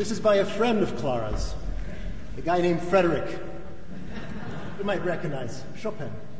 This is by a friend of Clara's, a guy named Frederick. You might recognize Chopin.